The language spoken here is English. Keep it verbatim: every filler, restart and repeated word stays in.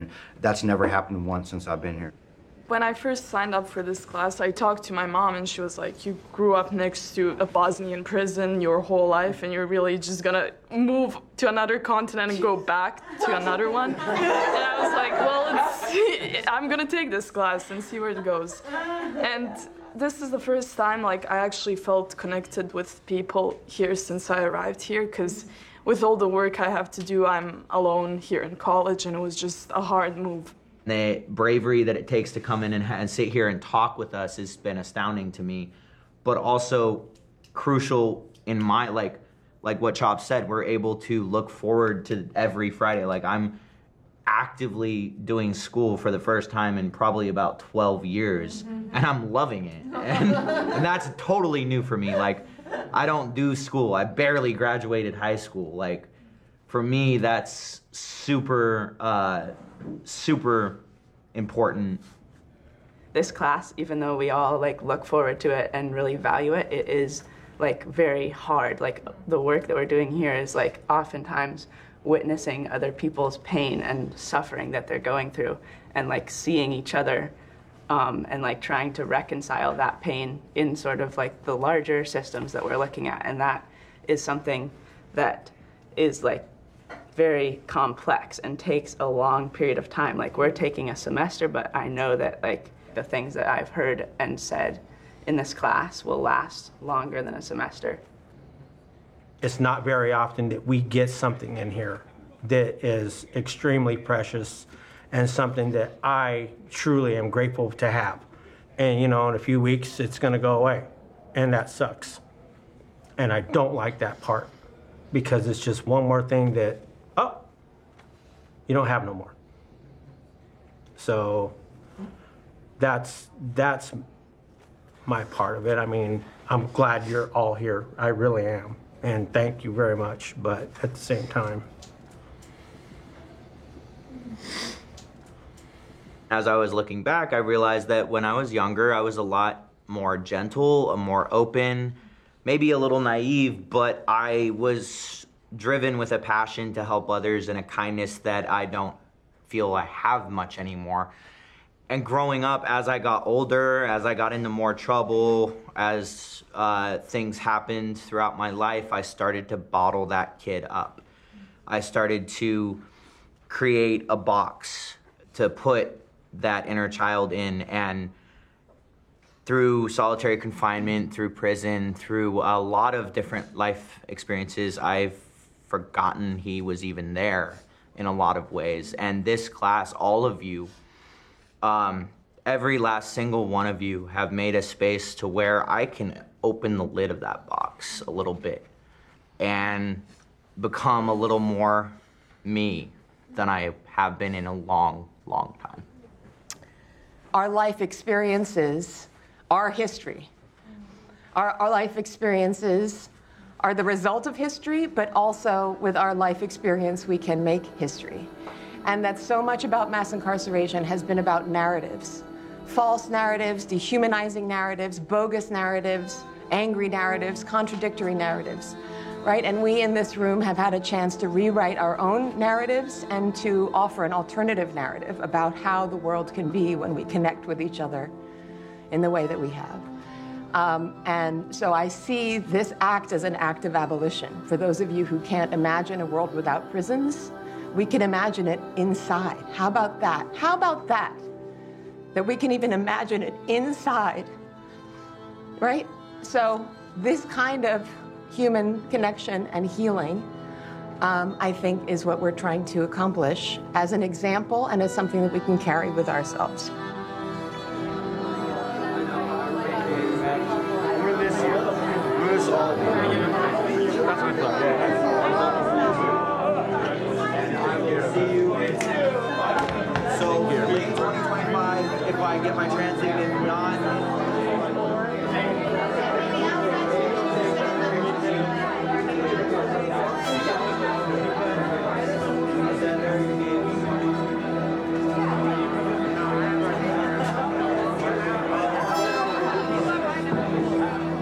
that's never happened once since I've been here. When I first signed up for this class, I talked to my mom, and she was like, you grew up next to a Bosnian prison your whole life, and you're really just gonna move to another continent and go back to another one? And I was like, well, it's, I'm gonna take this class and see where it goes. And this is the first time like I actually felt connected with people here since I arrived here, because with all the work I have to do, I'm alone here in college, and it was just a hard move. The bravery that it takes to come in and, and sit here and talk with us has been astounding to me, but also crucial in my, like, like what Chop said, we're able to look forward to every Friday. Like, I'm actively doing school for the first time in probably about twelve years, and I'm loving it. And, and that's totally new for me. Like, I don't do school. I barely graduated high school. Like, for me, that's super, uh, super important. This class, even though we all like look forward to it and really value it, it is like very hard. Like the work that we're doing here is like oftentimes witnessing other people's pain and suffering that they're going through, and like seeing each other um, and like trying to reconcile that pain in sort of like the larger systems that we're looking at. And that is something that is like very complex and takes a long period of time. Like, we're taking a semester, but I know that like the things that I've heard and said in this class will last longer than a semester. It's not very often that we get something in here that is extremely precious and something that I truly am grateful to have. And you know, in a few weeks, it's gonna go away, and that sucks. And I don't like that part, because it's just one more thing that, oh, you don't have no more. So that's that's my part of it. I mean, I'm glad you're all here. I really am. And thank you very much, but at the same time. As I was looking back, I realized that when I was younger, I was a lot more gentle, more open, maybe a little naive, but I was driven with a passion to help others and a kindness that I don't feel I have much anymore. And growing up, as I got older, as I got into more trouble, as uh, things happened throughout my life, I started to bottle that kid up. I started to create a box to put that inner child in, and through solitary confinement, through prison, through a lot of different life experiences, I've forgotten he was even there in a lot of ways. And this class, all of you, um, every last single one of you have made a space to where I can open the lid of that box a little bit and become a little more me than I have been in a long, long time. Our life experiences are history. Our, our life experiences are the result of history, but also with our life experience, we can make history. And that so much about mass incarceration has been about narratives. False narratives, dehumanizing narratives, bogus narratives, angry narratives, contradictory narratives, right? And we in this room have had a chance to rewrite our own narratives and to offer an alternative narrative about how the world can be when we connect with each other in the way that we have. Um, and so I see this act as an act of abolition. For those of you who can't imagine a world without prisons, we can imagine it inside. How about that? How about that? That we can even imagine it inside, right? So this kind of human connection and healing, um, I think, is what we're trying to accomplish as an example and as something that we can carry with ourselves.